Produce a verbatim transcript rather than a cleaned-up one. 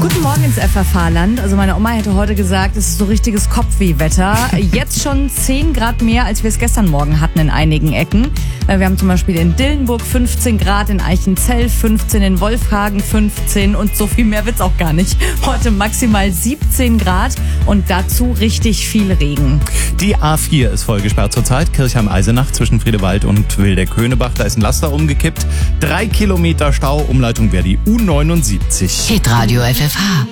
Guten Morgen ins F F H-Land. Also meine Oma hätte heute gesagt, es ist so richtiges Kopfwehwetter. Jetzt schon zehn Grad mehr, als wir es gestern Morgen hatten in einigen Ecken. Wir haben zum Beispiel in Dillenburg fünfzehn Grad, in Eichenzell fünfzehn, in Wolfhagen fünfzehn und so viel mehr wird's auch gar nicht. Heute maximal siebzehn Grad und dazu richtig viel Regen. Die A vier ist voll gesperrt zurzeit. Kirchheim-Eisenach zwischen Friedewald und Wildeck-Höhnebach. Da ist ein Laster umgekippt. Drei Kilometer Stau. Umleitung wäre die U neunundsiebzig. Hitradio F F H.